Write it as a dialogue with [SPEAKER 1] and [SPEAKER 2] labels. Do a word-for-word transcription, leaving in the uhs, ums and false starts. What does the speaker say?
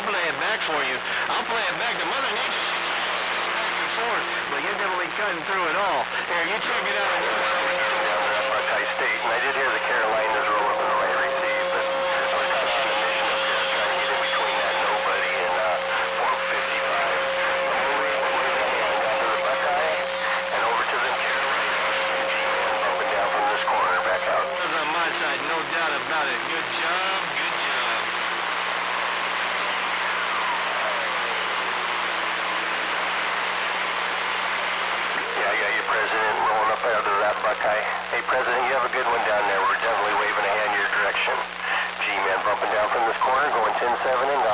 [SPEAKER 1] play it back for you. I'll play it back. The Mother Nature back and forth, but you're definitely cutting through it all. Here, you check it out.
[SPEAKER 2] Buckeye State, and I did hear the Carolinas roll up in the right receive, but I was kind of on a mission up there, trying to get in between that nobody and uh, four fifty-five. Only down to the Buckeye and over to the Carolinas. Bumping down from this corner back out.
[SPEAKER 1] That's on my side, no doubt about it. Good job, good job.
[SPEAKER 2] Yeah, I got you, President, rolling up out of that Buckeye. Hey, President, you have a good one down there. We're definitely waving a hand your direction. G-Man bumping down from this corner, going ten seven and